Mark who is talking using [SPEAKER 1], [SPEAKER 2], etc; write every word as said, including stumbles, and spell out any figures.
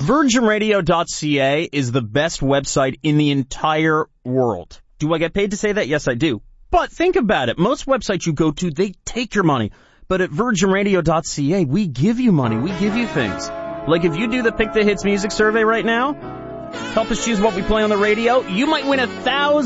[SPEAKER 1] Virgin Radio dot c a is the best website in the entire world. Do I get paid to say that? Yes, I do. But think about it. Most websites you go to, they take your money. But at Virgin Radio dot c a, we give you money. We give you things. Like if you do the Pick the Hits music survey right now, help us choose what we play on the radio, you might win a thousand